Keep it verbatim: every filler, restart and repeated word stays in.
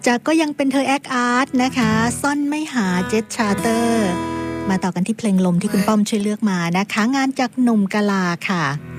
จากก็ยังเป็นเธอแอคอาร์ตนะคะซ่อนไม่หาเจ็ตชาร์เตอร์มาต่อกันที่เพลงลมที่คุณป้อมช่วยเลือกมานะคะงานจากหนุ่มกะลาค่ะ